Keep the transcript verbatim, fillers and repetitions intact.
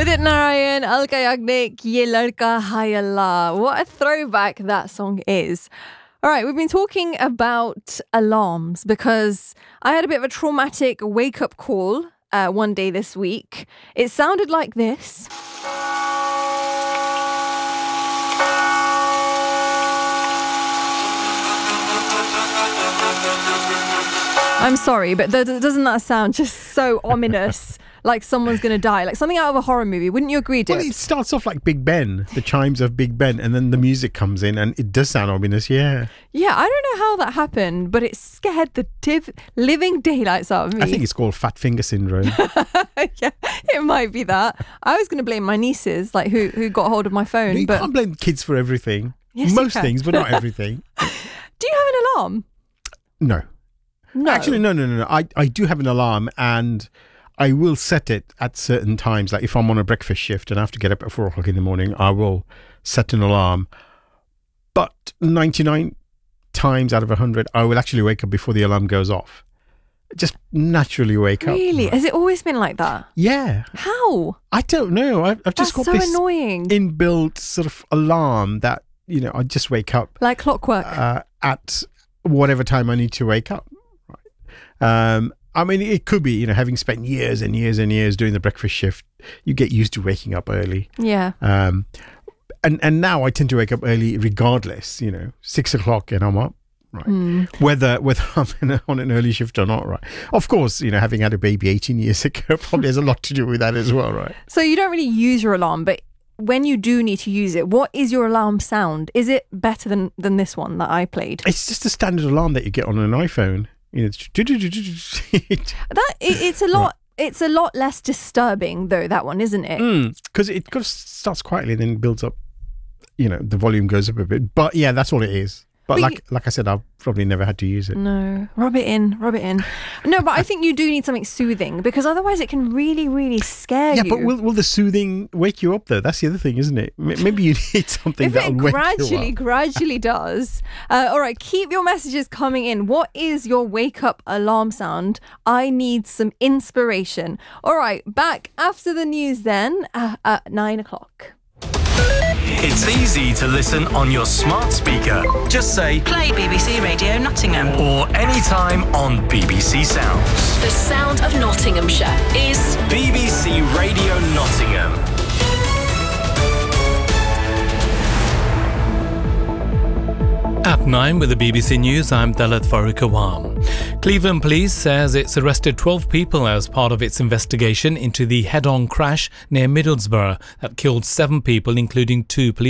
Udit Narayan, Alka Yagnik, Ye Ladka Hai Allah. What a throwback that song is. All right, we've been talking about alarms because I had a bit of a traumatic wake-up call uh, one day this week. It sounded like this. I'm sorry, but th- doesn't that sound just so ominous? Like someone's going to die, like something out of a horror movie. Wouldn't you agree, Dip? Well, it starts off like Big Ben, the chimes of Big Ben, and then the music comes in, and it does sound ominous, yeah. Yeah, I don't know how that happened, but it scared the div- living daylights out of me. I think it's called fat finger syndrome. Yeah, it might be that. I was going to blame my nieces, like who who got hold of my phone. You but can't blame kids for everything. Yes, Most you can. things, but not everything. Do you have an alarm? No. No. Actually, no, no, no, no. I, I do have an alarm, and I will set it at certain times. Like if I'm on a breakfast shift and I have to get up at four o'clock in the morning, I will set an alarm. But ninety-nine times out of one hundred, I will actually wake up before the alarm goes off. Just naturally wake up. Really? Has it always been like that? Yeah. How? I don't know. I've, I've just That's got so this annoying. inbuilt sort of alarm that, you know, I just wake up Like clockwork. uh, at whatever time I need to wake up. Right. Um, I mean, it could be, you know, having spent years and years and years doing the breakfast shift, you get used to waking up early. Yeah. Um, and, and now I tend to wake up early regardless, you know, six o'clock and I'm up. Right. Mm. Whether whether I'm in a, on an early shift or not, right? Of course, you know, having had a baby eighteen years ago probably has a lot to do with that as well, right? So you don't really use your alarm, but when you do need to use it, what is your alarm sound? Is it better than, than this one that I played? It's just a standard alarm that you get on an iPhone. You know, it's That it, it's a lot. Right. It's a lot less disturbing though. That one, isn't it? Because mm, it kind of starts quietly, and then builds up. You know, the volume goes up a bit. But yeah, that's all it is. But, but like you, like I said, I've probably never had to use it. No, rub it in, rub it in. No, but I think you do need something soothing because otherwise it can really, really scare yeah, you. Yeah, but will, will the soothing wake you up though? That's the other thing, isn't it? Maybe you need something that will wake you up. If it gradually, gradually does. Uh, all right, keep your messages coming in. What is your wake-up alarm sound? I need some inspiration. All right, back after the news then uh, at nine o'clock. It's easy to listen on your smart speaker. Just say, play B B C Radio Nottingham. Or anytime on B B C Sounds. The sound of Nottinghamshire is B B C Radio Nottingham. At nine with the B B C News, I'm Dalit Farooq Awam. Cleveland Police says it's arrested twelve people as part of its investigation into the head-on crash near Middlesbrough that killed seven people, including two police